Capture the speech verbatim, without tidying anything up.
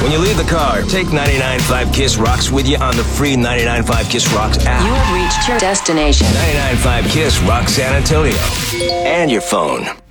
When you leave the car, take ninety-nine point five KISS Rocks with you on the free ninety-nine point five KISS Rocks app. You have reached your destination. ninety-nine point five KISS Rock San Antonio. And your phone.